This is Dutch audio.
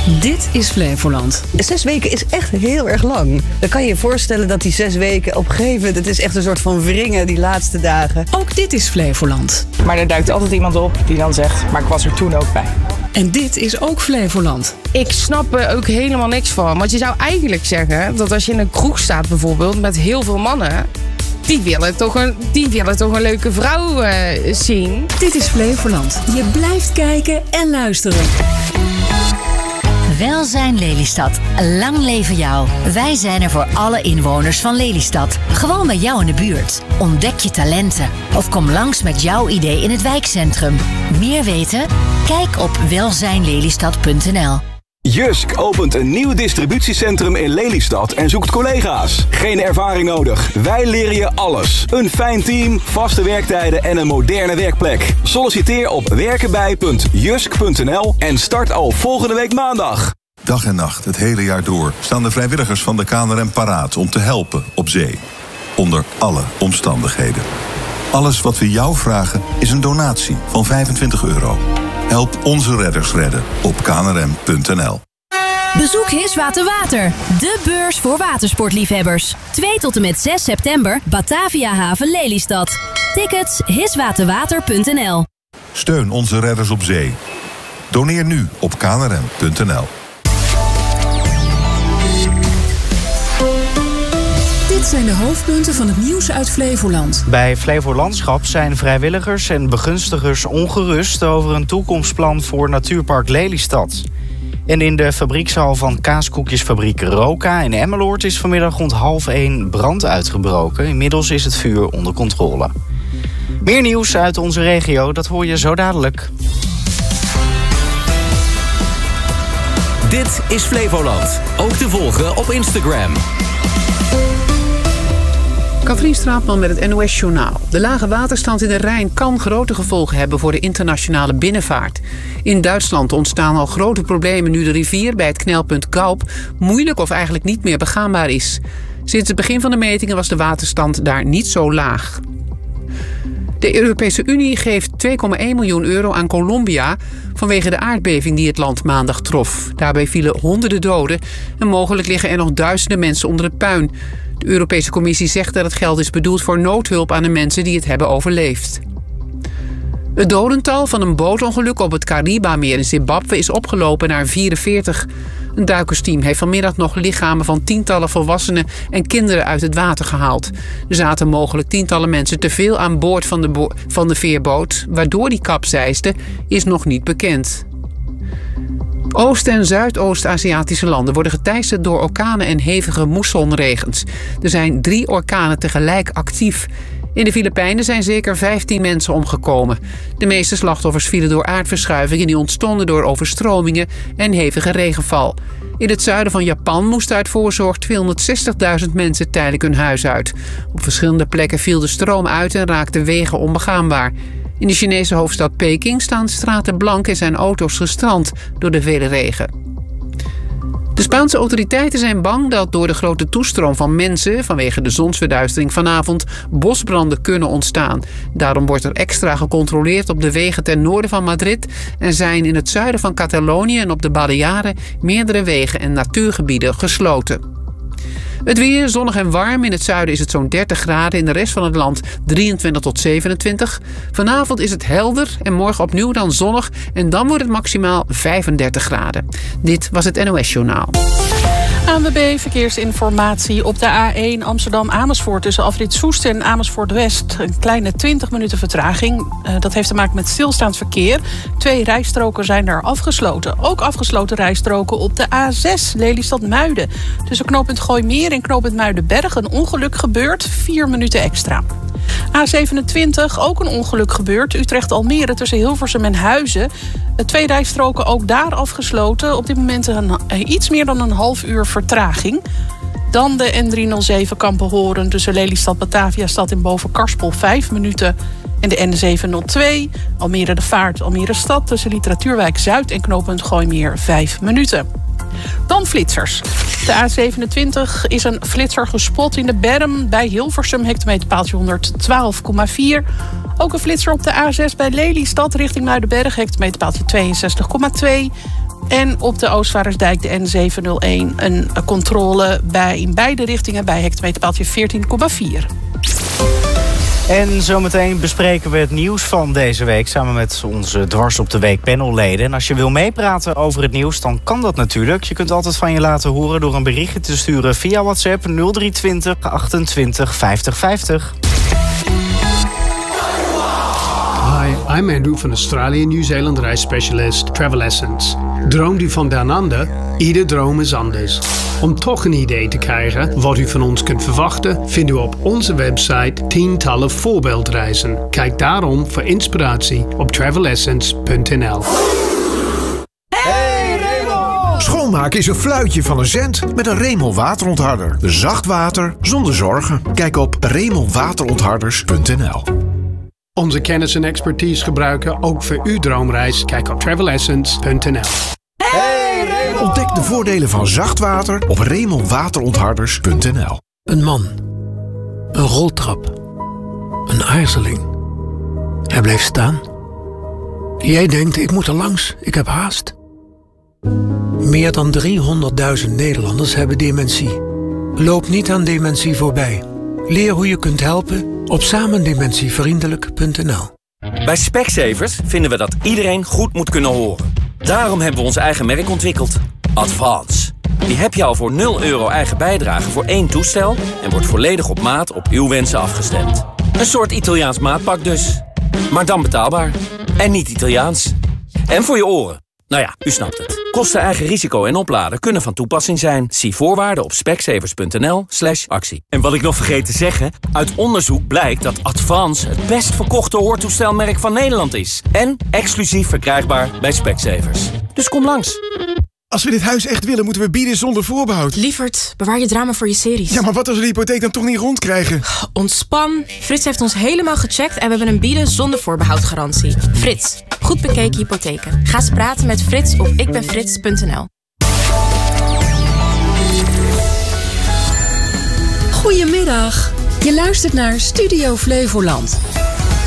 Dit is Flevoland. 6 weken is echt heel erg lang. Dan kan je je voorstellen dat die 6 weken op een gegeven moment... het is echt een soort van wringen die laatste dagen. Ook dit is Flevoland. Maar er duikt altijd iemand op die dan zegt... maar ik was er toen ook bij. En dit is ook Flevoland. Ik snap er ook helemaal niks van. Want je zou eigenlijk zeggen dat als je in een kroeg staat bijvoorbeeld... met heel veel mannen... Die willen toch een leuke vrouw zien. Dit is Flevoland. Je blijft kijken en luisteren. Welzijn Lelystad. Lang leven jou. Wij zijn er voor alle inwoners van Lelystad. Gewoon bij jou in de buurt. Ontdek je talenten. Of kom langs met jouw idee in het wijkcentrum. Meer weten? Kijk op welzijnlelystad.nl. Jysk opent een nieuw distributiecentrum in Lelystad en zoekt collega's. Geen ervaring nodig. Wij leren je alles. Een fijn team, vaste werktijden en een moderne werkplek. Solliciteer op werkenbij.jysk.nl en start al volgende week maandag. Dag en nacht, het hele jaar door, staan de vrijwilligers van de KNRM paraat om te helpen op zee. Onder alle omstandigheden. Alles wat we jou vragen is een donatie van €25. Help onze redders redden op knrm.nl. Bezoek Hiswater Water, de beurs voor watersportliefhebbers. 2 tot en met 6 september, Batavia Haven Lelystad. Tickets hiswaterwater.nl. Steun onze redders op zee. Doneer nu op knrm.nl. Dit zijn de hoofdpunten van het nieuws uit Flevoland. Bij Flevolandschap zijn vrijwilligers en begunstigers ongerust over een toekomstplan voor Natuurpark Lelystad. En in de fabriekshal van kaaskoekjesfabriek Roka in Emmeloord is vanmiddag rond 12:30 brand uitgebroken. Inmiddels is het vuur onder controle. Meer nieuws uit onze regio, dat hoor je zo dadelijk. Dit is Flevoland. Ook te volgen op Instagram. Katrien Straatman met het NOS-journaal. De lage waterstand in de Rijn kan grote gevolgen hebben voor de internationale binnenvaart. In Duitsland ontstaan al grote problemen nu de rivier bij het knelpunt Gaup moeilijk of eigenlijk niet meer begaanbaar is. Sinds het begin van de metingen was de waterstand daar niet zo laag. De Europese Unie geeft €2,1 miljoen aan Colombia vanwege de aardbeving die het land maandag trof. Daarbij vielen honderden doden en mogelijk liggen er nog duizenden mensen onder het puin. De Europese Commissie zegt dat het geld is bedoeld voor noodhulp aan de mensen die het hebben overleefd. Het dodental van een bootongeluk op het Karibameer in Zimbabwe is opgelopen naar 44. Een duikersteam heeft vanmiddag nog lichamen van tientallen volwassenen en kinderen uit het water gehaald. Er zaten mogelijk tientallen mensen te veel aan boord van de veerboot. Waardoor die kapseisde is nog niet bekend. Oost- en Zuidoost-Aziatische landen worden geteisterd door orkanen en hevige moessonregens. Er zijn 3 orkanen tegelijk actief. In de Filipijnen zijn zeker 15 mensen omgekomen. De meeste slachtoffers vielen door aardverschuivingen die ontstonden door overstromingen en hevige regenval. In het zuiden van Japan moesten uit voorzorg 260.000 mensen tijdelijk hun huis uit. Op verschillende plekken viel de stroom uit en raakten wegen onbegaanbaar. In de Chinese hoofdstad Peking staan straten blank en zijn auto's gestrand door de vele regen. De Spaanse autoriteiten zijn bang dat door de grote toestroom van mensen vanwege de zonsverduistering vanavond bosbranden kunnen ontstaan. Daarom wordt er extra gecontroleerd op de wegen ten noorden van Madrid en zijn in het zuiden van Catalonië en op de Balearen meerdere wegen en natuurgebieden gesloten. Het weer zonnig en warm. In het zuiden is het zo'n 30 graden. In de rest van het land 23 tot 27. Vanavond is het helder en morgen opnieuw dan zonnig. En dan wordt het maximaal 35 graden. Dit was het NOS-journaal. ANWB Verkeersinformatie op de A1 Amsterdam-Amersfoort tussen afrit Soest en Amersfoort-West. Een kleine 20 minuten vertraging. Dat heeft te maken met stilstaand verkeer. 2 rijstroken zijn daar afgesloten. Ook afgesloten rijstroken op de A6 Lelystad-Muiden. Tussen knooppunt Gooimeer en knooppunt Muidenberg een ongeluk gebeurd. 4 minuten extra. A27, ook een ongeluk gebeurd. Utrecht-Almere tussen Hilversum en Huizen. 2 rijstroken ook daar afgesloten. Op dit moment iets meer dan een half uur vertraging. Dan de N307 Kampenhoren tussen Lelystad-Batavia-stad en Boven-Karspel 5 minuten. En de N702 Almere de Vaart, Almere-stad tussen Literatuurwijk Zuid en knooppunt Gooimeer 5 minuten. Dan flitsers. De A27 is een flitser gespot in de berm bij Hilversum, hectometerpaaltje 112,4. Ook een flitser op de A6 bij Lelystad richting Muidenberg, hectometerpaaltje 62,2. En op de Oostvaardersdijk, de N701, een controle in beide richtingen bij hectometerpaaltje 14,4. En zometeen bespreken we het nieuws van deze week samen met onze Dwars op de Week panelleden. En als je wil meepraten over het nieuws, dan kan dat natuurlijk. Je kunt altijd van je laten horen door een berichtje te sturen via WhatsApp 0320 28 50 50. Hi, I'm Andrew van Australië Nieuw-Zeeland reisspecialist Travel Essence. Droomt u van down under? Ieder droom is anders. Om toch een idee te krijgen wat u van ons kunt verwachten, vindt u op onze website tientallen voorbeeldreizen. Kijk daarom voor inspiratie op travelessence.nl. Schoonmaken is een fluitje van een cent met een Remel waterontharder. Zacht water zonder zorgen. Kijk op remelwaterontharders.nl. Onze kennis en expertise gebruiken ook voor uw droomreis. Kijk op travelessence.nl. Ontdek de voordelen van zacht water op remelwaterontharders.nl. Een man. Een roltrap. Een aarzeling. Hij bleef staan. Jij denkt, ik moet er langs, ik heb haast. Meer dan 300.000 Nederlanders hebben dementie. Loop niet aan dementie voorbij. Leer hoe je kunt helpen op samendementievriendelijk.nl. Bij Specsavers vinden we dat iedereen goed moet kunnen horen. Daarom hebben we ons eigen merk ontwikkeld. Advance. Die heb je al voor €0 eigen bijdrage voor 1 toestel en wordt volledig op maat op uw wensen afgestemd. Een soort Italiaans maatpak dus. Maar dan betaalbaar. En niet Italiaans. En voor je oren. Nou ja, u snapt het. Kosten, eigen risico en opladen kunnen van toepassing zijn. Zie voorwaarden op specsavers.nl/actie. En wat ik nog vergeet te zeggen, uit onderzoek blijkt dat Advance het best verkochte hoortoestelmerk van Nederland is. En exclusief verkrijgbaar bij Specsavers. Dus kom langs. Als we dit huis echt willen, moeten we bieden zonder voorbehoud. Lievert, bewaar je drama voor je series. Ja, maar wat als we de hypotheek dan toch niet rondkrijgen? Ontspan. Frits heeft ons helemaal gecheckt en we hebben een bieden zonder voorbehoud garantie. Frits, goed bekeken hypotheken. Ga eens praten met Frits op ikbenfrits.nl. Goedemiddag. Je luistert naar Studio Flevoland.